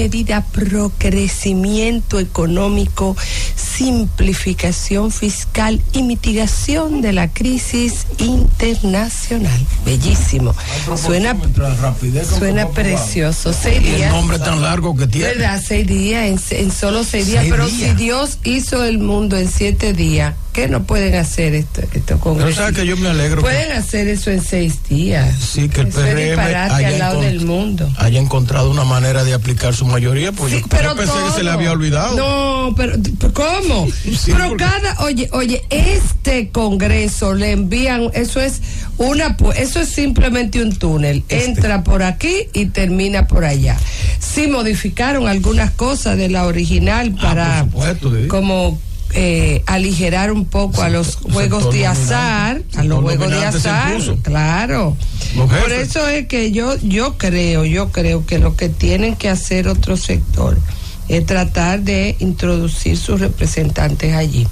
medida pro crecimiento económico, simplificación fiscal y mitigación de la crisis internacional. Bellísimo. Suena precioso. 6 días. El nombre tan largo que tiene. ¿Verdad? 6 días, en solo 6 días. Pero si Dios hizo el mundo en 7 días, ¿qué no pueden hacer esto congresos? O sea, que yo me alegro. Pueden hacer eso en 6 días. Sí, que el PRM al lado del mundo haya encontrado una manera de aplicar su mayoría, pues sí, yo pensé que se le había olvidado. No, pero ¿cómo? Sí, pero porque... oye, este congreso le envían, eso es simplemente un túnel, entra por aquí y termina por allá. Sí modificaron algunas cosas de la original para como aligerar un poco a los juegos de azar, claro. Por eso es que yo creo que lo que tienen que hacer otro sector es tratar de introducir sus representantes allí.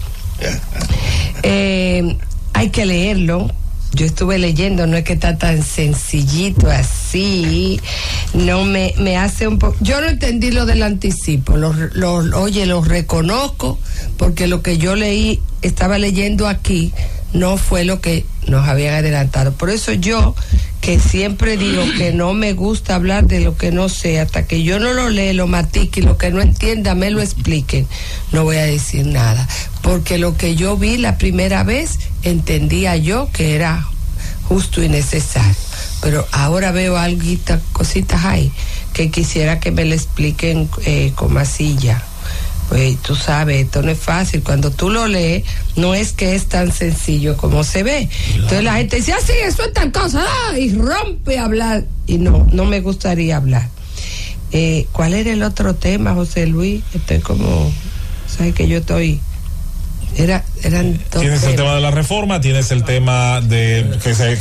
Hay que leerlo. Yo estuve leyendo, no es que está tan sencillito así, no me hace un poco, yo no entendí lo del anticipo, lo reconozco, porque lo que yo leí, estaba leyendo aquí, no fue lo que nos habían adelantado. Por eso yo, que siempre digo que no me gusta hablar de lo que no sé, hasta que yo no lo lea, lo matique y lo que no entienda me lo expliquen, no voy a decir nada, porque lo que yo vi la primera vez, entendía yo que era justo y necesario, pero ahora veo algo, cositas ahí, que quisiera que me lo expliquen con masilla. Pues tú sabes, esto no es fácil. Cuando tú lo lees, no es que es tan sencillo como se ve. Claro. Entonces la gente dice, sí, eso es tal cosa, y rompe a hablar. Y no me gustaría hablar. ¿Cuál era el otro tema, José Luis? Estoy como, ¿sabes que yo estoy? Eran dos tienes temas. El tema de la reforma, tienes el tema de que se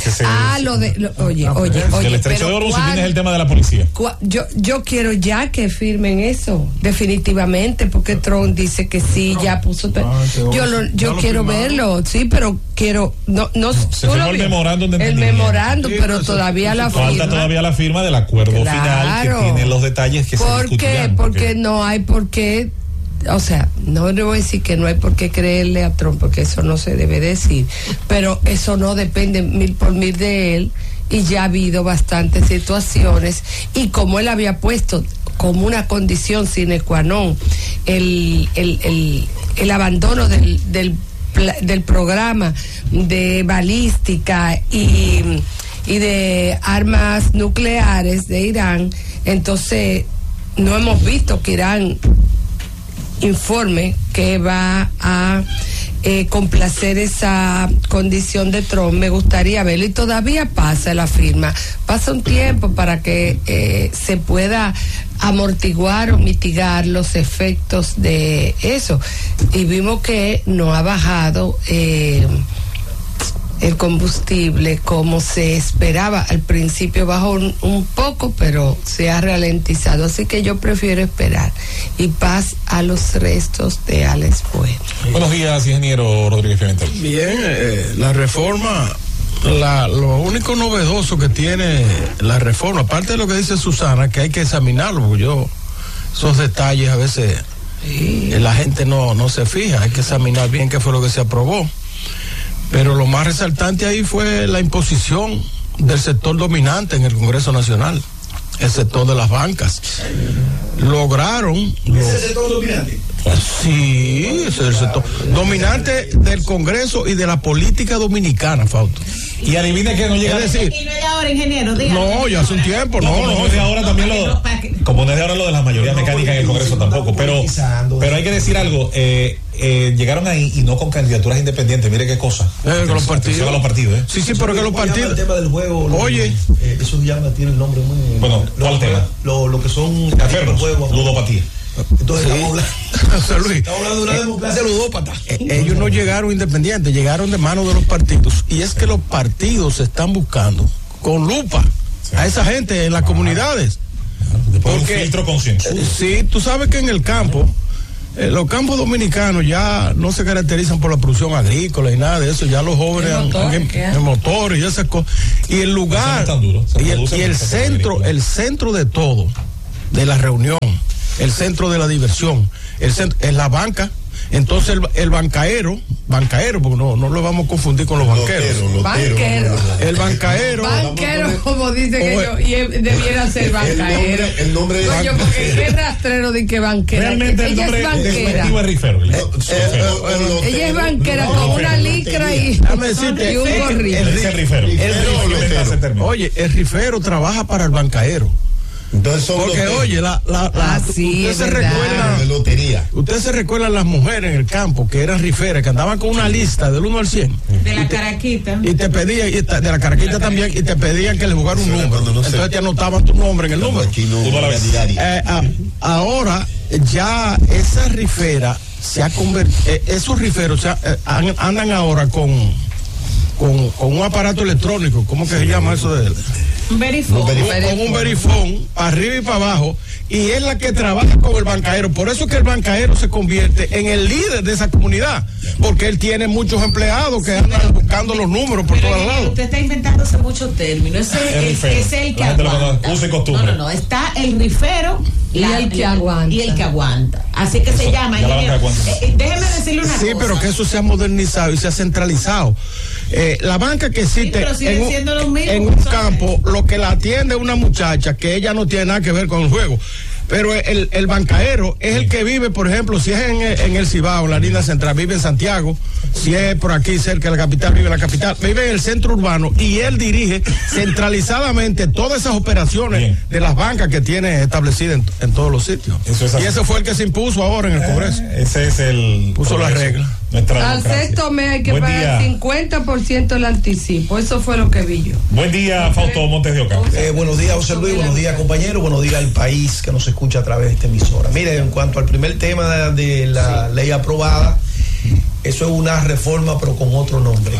del estrecho de Hormuz, y tienes el tema de la policía. Yo quiero ya que firmen eso definitivamente, porque Trump dice que sí, ya puso yo quiero verlo, sí, pero quiero se firmó el memorándum de entendimiento. El memorándum, pero todavía la firma. Falta todavía la firma del acuerdo final, que tiene los detalles que se discutirán. Porque no hay por qué. O sea, no le voy a decir que no hay por qué creerle a Trump, porque eso no se debe decir, pero eso no depende 1000% de él, y ya ha habido bastantes situaciones, y como él había puesto como una condición sine qua non el abandono del programa de balística y de armas nucleares de Irán, entonces no hemos visto que Irán informe que va a complacer esa condición de Trump. Me gustaría verlo, y todavía pasa la firma, pasa un tiempo para que se pueda amortiguar o mitigar los efectos de eso, y vimos que no ha bajado el combustible como se esperaba. Al principio bajó un poco, pero se ha ralentizado, así que yo prefiero esperar, y paz a los restos de Alex Bueno. Buenos días, ingeniero Rodríguez Pimentel. Bien, la reforma, lo único novedoso que tiene la reforma, aparte de lo que dice Susana, que hay que examinarlo, porque esos detalles a veces la gente no se fija, hay que examinar bien qué fue lo que se aprobó. Pero lo más resaltante ahí fue la imposición del sector dominante en el Congreso Nacional, el sector de las bancas. Lograron... ¿Ese sector dominante? Sí, ese es el sector dominante del Congreso y de la política dominicana, Fausto. Y adivina que no llega a decir. Y no es de ahora, ingeniero, dígame. No, ya hace un tiempo, no es de ahora también como no es de ahora lo de las mayorías mecánicas en el Congreso tampoco, pero hay que decir algo, llegaron ahí y no con candidaturas independientes, mire qué cosa. Con los partidos. Sí, pero que los partidos. El tema del juego. Oye. Eso ya tiene el nombre muy. Bueno, ¿cuál tema? Lo que son enfermos, ludopatía. Entonces estamos hablando de una democracia ludópata. Ellos no llegaron independientes, llegaron de manos de los partidos, y es que los partidos están buscando con lupa a esa gente en las comunidades. Después de un filtro concienzudo. Sí, tú sabes que en el campo, los campos dominicanos ya no se caracterizan por la producción agrícola y nada de eso, ya los jóvenes en motores y esas cosas, y el lugar y el centro de todo, de la reunión, el centro de la diversión, es la banca. Entonces el bancaero, porque no lo vamos a confundir con los banqueros. Banquero. El bancaero. Banquero, como dice que yo, y debiera ser bancaero. El nombre es banquero. Porque qué rastrero de que banquera. Realmente ella es banquera. Es rifero. Ella es banquera con una licra y un gorrito. El rifero. Oye, el rifero trabaja para el bancaero. Entonces porque oye, usted se recuerda de lotería. Usted se recuerda las mujeres en el campo que eran riferas, que andaban con una lista del 1 al 100. De la caraquita. Y te pedían, de la caraquita también, y te pedían que le jugaran un número. Entonces te anotaban tu nombre en el número. Ahora ya esa rifera se ha convertido, esos riferos andan ahora con un aparato electrónico. ¿Cómo que se llama eso de él? Un verifón. Con un verifón, para arriba y para abajo, y es la que trabaja con el bancaero. Por eso es que el bancaero se convierte en el líder de esa comunidad, porque él tiene muchos empleados que andan buscando los números por todos lados. Usted está inventándose muchos términos. Ese es el que aguanta. Uso y costumbre. No. Está el rifero y el que aguanta. Así que se llama. Déjeme decirle una cosa. Sí, pero que eso se ha modernizado y se ha centralizado. La banca que existe en un campo, lo que la atiende es una muchacha que ella no tiene nada que ver con el juego. Pero el bancaero es el que vive, por ejemplo, si es en el Cibao, en la línea central, vive en Santiago. Si es por aquí cerca de la capital, vive en la capital, vive en el centro urbano, y él dirige centralizadamente todas esas operaciones de las bancas que tiene establecidas en todos los sitios. Y ese fue el que se impuso ahora en el Congreso. Ese es el... Puso la regla. Al sexto mes hay que pagar el 50% el anticipo. Eso fue lo que vi yo. Buen día, Fausto Montes de Oca. Buenos días, José Luis. Buenos días, compañero. Buenos días al país que nos escucha a través de esta emisora. Mire, en cuanto al primer tema de la ley aprobada, eso es una reforma pero con otro nombre.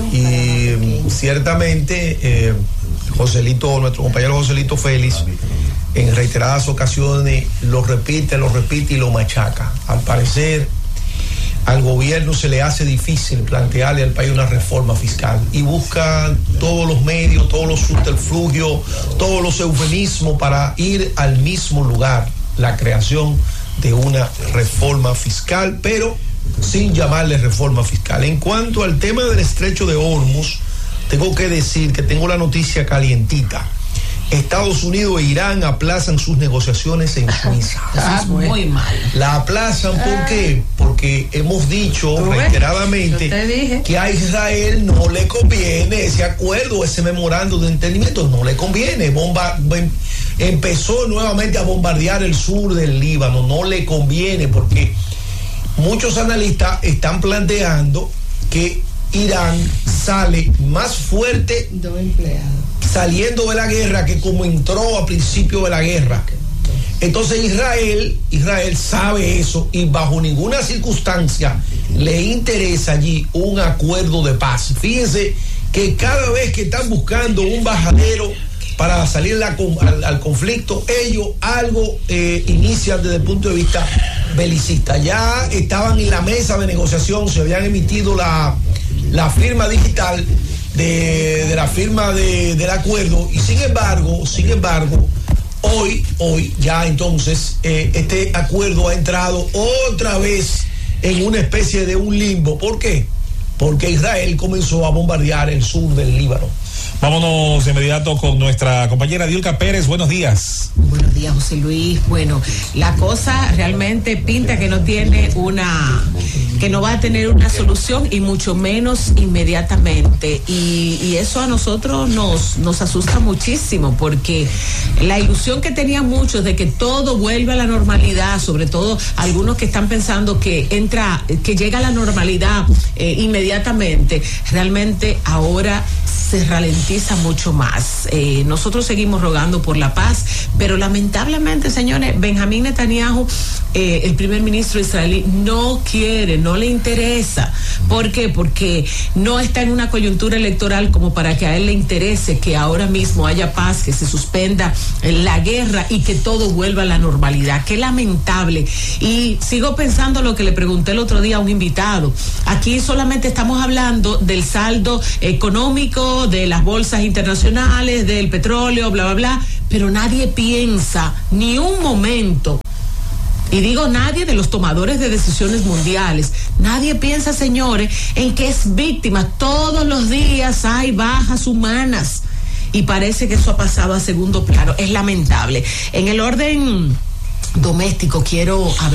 Y ciertamente Joselito, nuestro compañero Joselito Félix, en reiteradas ocasiones lo repite y lo machaca. Al parecer al gobierno se le hace difícil plantearle al país una reforma fiscal y busca todos los medios, todos los subterfugios, todos los eufemismos para ir al mismo lugar, la creación de una reforma fiscal, pero sin llamarle reforma fiscal. En cuanto al tema del estrecho de Hormuz, tengo que decir que tengo la noticia calientita. Estados Unidos e Irán aplazan sus negociaciones en Suiza. Es muy mal. La aplazan, ¿por qué? Porque hemos dicho reiteradamente que a Israel no le conviene ese acuerdo, ese memorando de entendimiento, no le conviene. Empezó nuevamente a bombardear el sur del Líbano, no le conviene, porque muchos analistas están planteando que Irán sale más fuerte saliendo de la guerra que como entró a principio de la guerra. Entonces Israel sabe eso y bajo ninguna circunstancia le interesa allí un acuerdo de paz. Fíjense que cada vez que están buscando un bajadero para salir al conflicto, ellos algo inician desde el punto de vista belicista. Ya estaban en la mesa de negociación, se habían emitido la firma digital de la firma del acuerdo, y sin embargo hoy ya entonces este acuerdo ha entrado otra vez en una especie de un limbo. ¿Por qué? Porque Israel comenzó a bombardear el sur del Líbano. Vámonos de inmediato con nuestra compañera Diolka Pérez. Buenos días. Buenos días, José Luis. Bueno, la cosa realmente pinta que no va a tener una solución, y mucho menos inmediatamente. Y eso a nosotros nos asusta muchísimo, porque la ilusión que tenían muchos de que todo vuelve a la normalidad, sobre todo algunos que están pensando que llega a la normalidad inmediatamente, realmente ahora se ralentiza mucho más. Nosotros seguimos rogando por la paz, pero lamentablemente, señores, Benjamín Netanyahu, el primer ministro israelí, no le interesa. ¿Por qué? Porque no está en una coyuntura electoral como para que a él le interese que ahora mismo haya paz, que se suspenda la guerra y que todo vuelva a la normalidad. Qué lamentable. Y sigo pensando lo que le pregunté el otro día a un invitado. Aquí solamente estamos hablando del saldo económico, de las bolsas internacionales, del petróleo, bla, bla, bla, pero nadie piensa ni un momento Y digo nadie de los tomadores de decisiones mundiales. Nadie piensa, señores, en que es víctima. Todos los días hay bajas humanas. Y parece que eso ha pasado a segundo plano. Es lamentable. En el orden doméstico quiero hablar